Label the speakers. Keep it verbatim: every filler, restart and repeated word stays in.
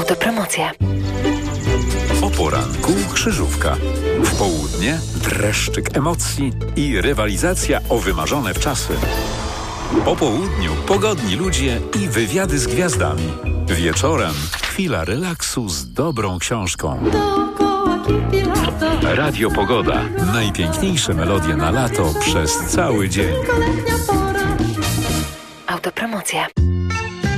Speaker 1: Autopromocja.
Speaker 2: O poranku krzyżówka. W południe dreszczyk emocji i rywalizacja o wymarzone wczasy. Po południu pogodni ludzie i wywiady z gwiazdami. Wieczorem chwila relaksu z dobrą książką. Radio Pogoda. Najpiękniejsze melodie na lato przez cały dzień.
Speaker 1: Autopromocja.